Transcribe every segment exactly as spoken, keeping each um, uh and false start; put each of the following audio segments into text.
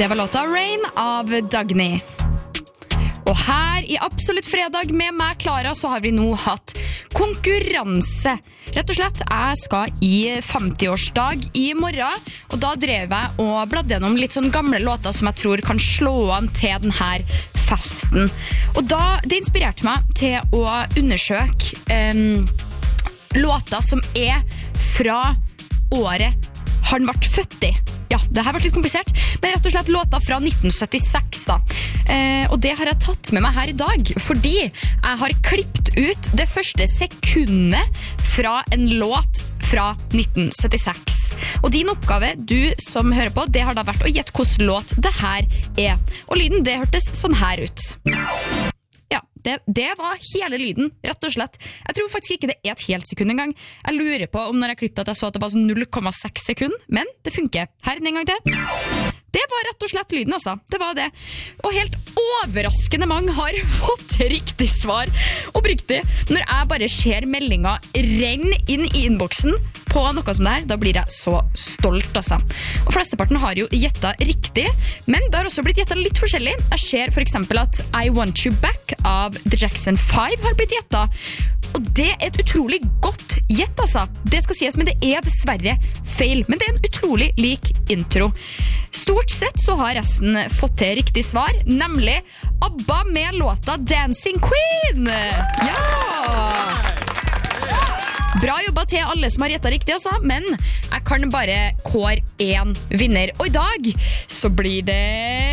Det var låta Rain av Dagny. Og her i Absolutt fredag med meg, Klara, så har vi nå hatt konkurranse. Rett og slett, jeg skal i femtiårsdag i morgen, og da drev jeg og bladde gjennom litt sånn gamle låter som jeg tror kan slå an til denne festen. Og da, det inspirerte meg til å undersøke um, låter som er fra året han ble født i. Ja, det her ble litt komplisert, men rett og slett låta fra nitten syttiseks da. Eh, og det har jeg tatt med meg her i dag, fordi jeg har klippet ut det første sekundet fra en låt fra nitten syttiseks. Og din oppgave, du som hører på, det har da vært å gjette hvilken låt det her er. Og lyden, det hørtes sånn her ut. Ja, det, det var hele lyden, rett og slett. Jeg tror faktisk ikke det er et helt sekund engang. Jeg lurer på om når jeg klippet at jeg så at det var sånn null komma seks sekund, men det funker. Her er den en gang til. Det var rett og slett lyden, altså. Det var det. Og helt overraskende mange har fått riktig svar. Oppriktig, når jeg bare ser meldingen renne inn i innboksen på noe som det her, da blir jeg så stolt, altså. Og flesteparten har jo gjettet riktig, men det har også blitt gjettet litt forskjellig. Jeg ser for eksempel at I Want You Back av The Jackson five har blitt gjettet. Og det er et utrolig godt gjett, altså. Det skal sies, men det er dessverre feil. Men det er en utrolig lik intro. Stort sett så har resten fått til riktig svar, nemlig ABBA med låta Dancing Queen. Ja! Bra jobba til alle som har gjettet riktig, altså, men jeg kan bare kåre en vinner. Og i dag så blir det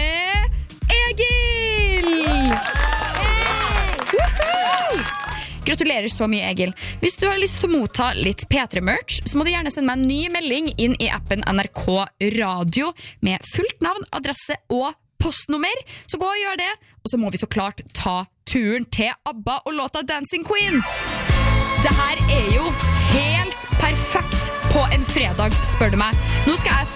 Egil! Woohoo! Gratulerer så mye, Egil. Hvis du har lyst til å motta litt P tre-merch, så må du gjerne sende meg en ny melding inn i appen N R K Radio med fullt navn, adresse og postnummer. Så gå og gjør det, og så må vi så klart ta turen til ABBA og låta Dancing Queen. Det her er jo helt perfekt på en fredag, spør du meg. Nå skal jeg